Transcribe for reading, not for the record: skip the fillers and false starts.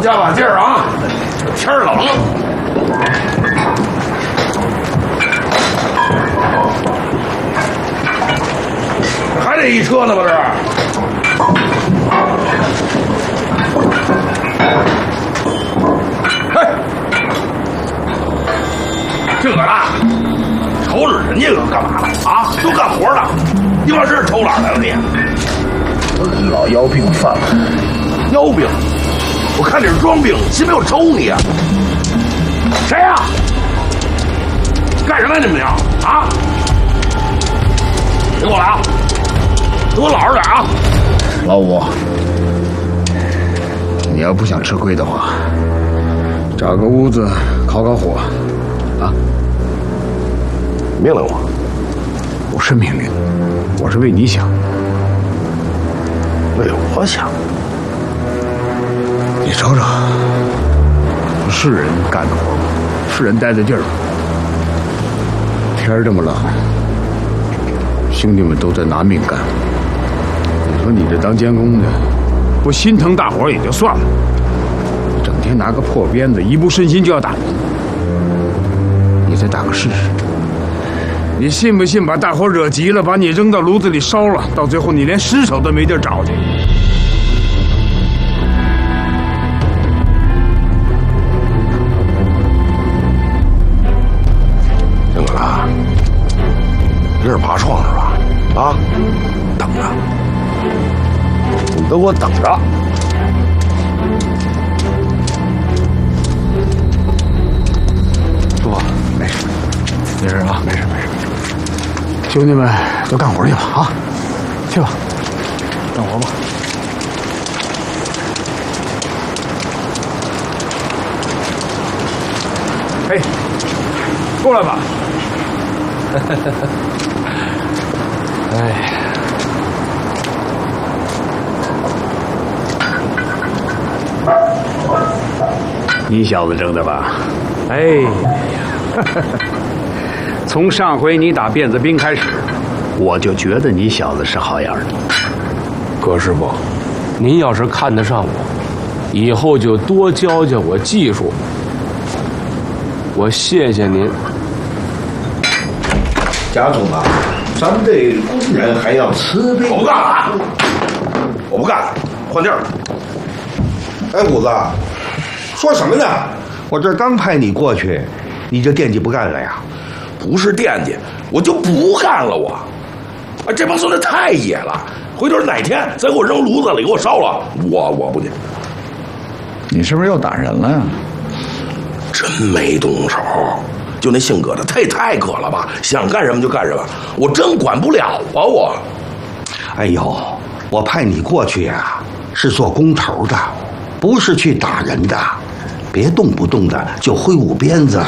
加把劲儿啊！天儿冷。还得一车呢吧这？嘿，这个啦，瞅着人家个干嘛了啊？都干活了，你往这儿瞅哪儿来了你？ 老腰病犯了。 腰病？我看你是装病，心没有抽你啊！谁呀？干什么呀你们俩啊？别过来啊！给我老实点啊！ 老五，你要不想吃亏的话，找个屋子烤烤火，啊！ 命令我？ 不是命令，我是为你想。 为我想？ 你瞅瞅，是人干的活吗？是人待的地儿吗？天儿这么冷，兄弟们都在拿命干。你说你这当监工的，不心疼大伙也就算了，整天拿个破鞭子，一不顺心就要打人。你再打个试试，你信不信把大伙惹急了，把你扔到炉子里烧了，到最后你连尸首都没地儿找去？ 郑哥啦，这是爬窗是吧？啊，等着，你都给我等着！ 师傅，没事，没事啊，没事没事。兄弟们都干活去吧啊，去吧，干活吧。嘿，过来吧。哎。你小子挣的吧？哎呀，从上回你打辫子兵开始，我就觉得你小子是好样的。 葛师傅，您要是看得上我，以后就多教教我技术。我谢谢您。 家中啊，咱对工人还要慈悲。 我不干了啊！我不干了，换地儿。 哎，虎子，说什么呢？我这刚派你过去，你就惦记不干了呀？ 不是惦记，我就不干了我。啊，这帮孙子太野了，回头哪天再给我扔炉子里给我烧了，我不去。 你是不是又打人了呀？ 真没动手，就那性格的，他也太可了吧！想干什么就干什么，我真管不了啊我。 哎呦，我派你过去呀，是做工头的，不是去打人的，别动不动的就挥舞鞭子。